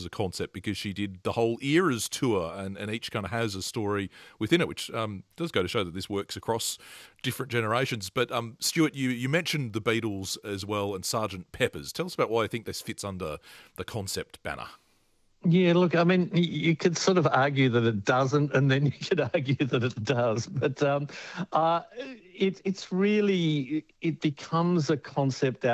as a concept because she did the whole Eras tour, and each kind of has a story within it, which does go to show that this works across different generations. But Stuart, you mentioned the Beatles as well and Sgt. Pepper's. Tell us about why I think this fits under the concept banner. Yeah, look, I mean, you could sort of argue that it doesn't, and then you could argue that it does. But it's really, it becomes a concept